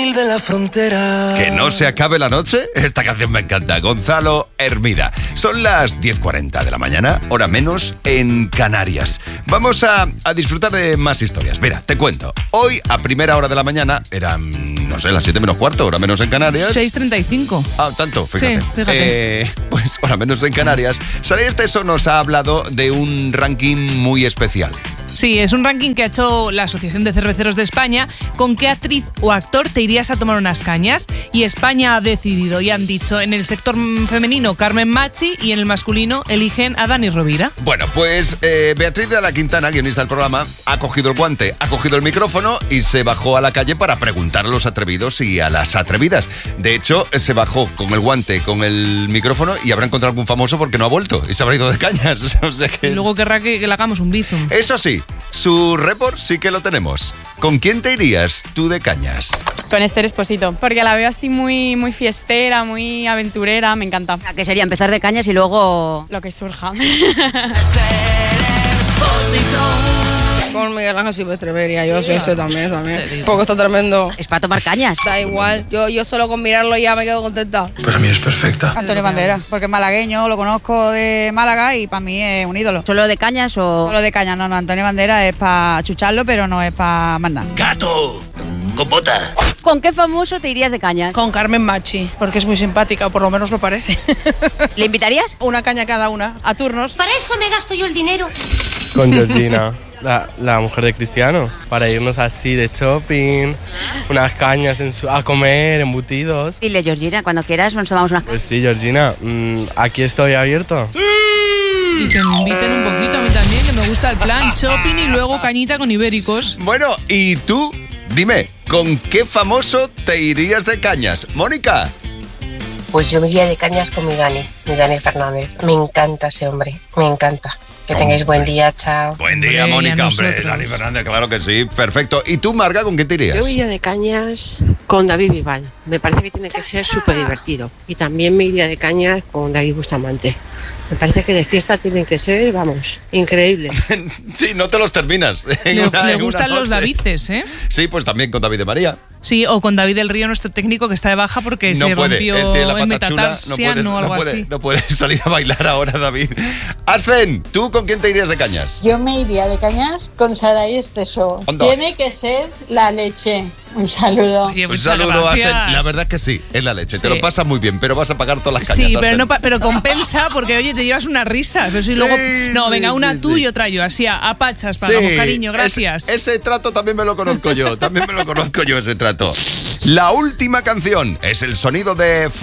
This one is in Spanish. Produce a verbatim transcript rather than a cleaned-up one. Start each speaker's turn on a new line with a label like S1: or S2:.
S1: mil de la frontera.
S2: ¿Que no se acabe la noche? Esta canción me encanta. Gonzalo Hermida. Son las diez cuarenta de la mañana, hora menos en Canarias. Vamos a, a disfrutar de más historias. Mira, te cuento. Hoy, a primera hora de la mañana, eran, no sé, las siete menos cuarto, hora menos en Canarias.
S3: seis treinta y cinco.
S2: Ah, tanto, fíjate.
S3: Sí, fíjate.
S2: Eh, pues hora menos en Canarias. Saray Esteso nos ha hablado de un ranking muy especial.
S3: Sí, es un ranking que ha hecho la Asociación de Cerveceros de España. ¿Con qué actriz o actor te irías a tomar unas cañas? Y España ha decidido y han dicho, en el sector femenino, Carmen Machi, y en el masculino eligen a Dani Rovira.
S2: Bueno, pues eh, Beatriz de la Quintana, guionista del programa, ha cogido el guante, ha cogido el micrófono y se bajó a la calle para preguntar a los atrevidos y a las atrevidas. De hecho, se bajó con el guante, con el micrófono y habrá encontrado algún famoso porque no ha vuelto y se habrá ido de cañas. O sea que...
S3: Y luego querrá que, que le hagamos un bizum.
S2: Eso sí, su report sí que lo tenemos. ¿Con quién te irías tú de cañas?
S4: Con Esther Esposito, porque la veo así muy, muy fiestera, muy aventurera, me encanta.
S5: ¿A qué sería empezar de cañas y luego...?
S4: Lo que surja.
S6: Con Miguel Ángel Silvestre vería yo, sí, ese también, también. Porque está tremendo.
S5: Es para tomar cañas.
S6: Da igual, yo, yo solo con mirarlo ya me quedo contenta.
S1: Para mí es perfecta.
S7: Antonio Banderas, porque es malagueño, lo conozco de Málaga y para mí es un ídolo.
S5: ¿Solo de cañas o...?
S7: Solo de cañas, no, no, Antonio Banderas es para chucharlo, pero no es para más nada.
S1: ¡Gato! ¡Con bota!
S5: ¿Con qué famoso te irías de cañas?
S6: Con Carmen Machi, porque es muy simpática, o por lo menos lo parece.
S5: ¿Le invitarías?
S6: Una caña cada una, a turnos.
S8: Para eso me gasto yo el dinero.
S9: Con Georgina, la, la mujer de Cristiano, para irnos así de shopping, unas cañas en su, a comer, embutidos.
S5: Dile, Georgina, cuando quieras nos tomamos unas...
S9: Pues sí, Georgina, mmm, aquí estoy abierto.
S3: ¡Sí! Y que me inviten un poquito a mí también, que me gusta el plan shopping y luego cañita con ibéricos.
S2: Bueno, ¿y tú? Dime, ¿con qué famoso te irías de cañas? Mónica.
S10: Pues yo me iría de cañas con mi Dani, mi Dani Fernández. Me encanta ese hombre, me encanta. Que tengáis buen día, chao.
S2: Buen día,
S3: Hombre,
S2: Mónica, hombre. Dani Fernández, claro que sí, perfecto. ¿Y tú, Marga, con qué te irías?
S11: Yo me iría de cañas con David Bisbal. Me parece que tiene que ser súper divertido. Y también me iría de cañas con David Bustamante. Me parece que de fiesta tienen que ser, vamos, increíbles.
S2: Sí, no te los terminas.
S3: Le, una, le gustan los Davices, ¿eh?
S2: Sí, pues también con David de María.
S3: Sí, o con David del Río, nuestro técnico, que está de baja porque
S2: no
S3: se
S2: puede.
S3: rompió
S2: Él tiene la
S3: el
S2: pata chula,
S3: metatarsiano
S2: no
S3: o algo
S2: no puede,
S3: así.
S2: No puede salir a bailar ahora, David. Ascen, ¿tú con quién te irías de cañas?
S12: Yo me iría de cañas con Saray Esteso.
S2: ¿Onda?
S12: Tiene que ser la leche. Un saludo.
S3: Oye,
S2: Un saludo, Ascen. La verdad que sí, es la leche.
S3: Sí.
S2: Te lo pasas muy bien, pero vas a pagar todas las cañas.
S3: Sí, pero,
S2: Ascen.
S3: no, pero compensa porque, oye, te llevas una risa. Pero si
S2: Sí,
S3: luego. No,
S2: sí,
S3: venga, una
S2: sí,
S3: tú
S2: sí.
S3: y otra yo. Así, a, a pachas, pagamos,
S2: Sí,
S3: cariño, gracias.
S2: Ese, ese trato también me lo conozco yo. También me lo conozco yo, ese trato. La última canción es el sonido de